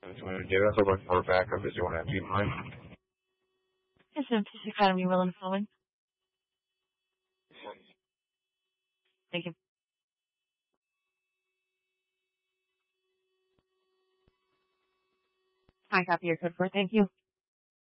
If you want to give us a look for backup, if you want to keep mine. Peace Academy, Roland Flowing. Thank you. I copy your code for. Thank you.